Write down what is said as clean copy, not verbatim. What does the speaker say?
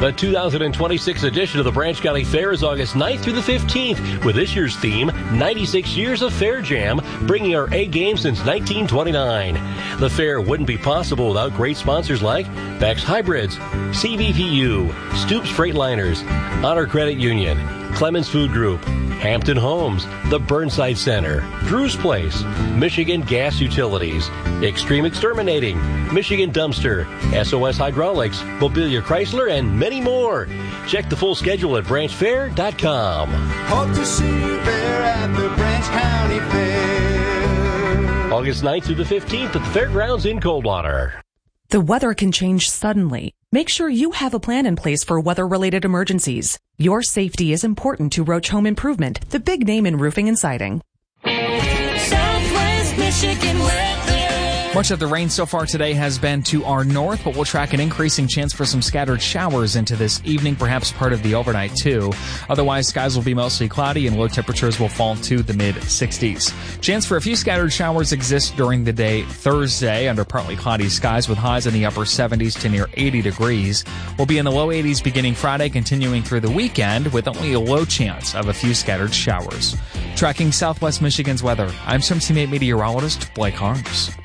The 2026 edition of the Branch County Fair is August 9th through the 15th, with this year's theme, 96 Years of Fair Jam, bringing our A game since 1929. The fair wouldn't be possible without great sponsors like Beck's Hybrids, CVPU, Stoops Freightliners, Honor Credit Union, Clemens Food Group, Hampton Homes, the Burnside Center, Drew's Place, Michigan Gas Utilities, Extreme Exterminating, Michigan Dumpster, SOS Hydraulics, Mobilia Chrysler, and many more. Check the full schedule at branchfair.com. Hope to see you there at the Branch County Fair. August 9th through the 15th at the Fairgrounds in Coldwater. The weather can change suddenly. Make sure you have a plan in place for weather-related emergencies. Your safety is important to Roach Home Improvement, the big name in roofing and siding. Southwest Michigan weather. Much of the rain so far today has been to our north, but we'll track an increasing chance for some scattered showers into this evening, perhaps part of the overnight too. Otherwise, skies will be mostly cloudy and low temperatures will fall to the mid-60s. Chance for a few scattered showers exists during the day Thursday under partly cloudy skies with highs in the upper 70s to near 80 degrees. We'll be in the low 80s beginning Friday, continuing through the weekend with only a low chance of a few scattered showers. Tracking Southwest Michigan's weather, I'm Team 8 meteorologist Blake Harms.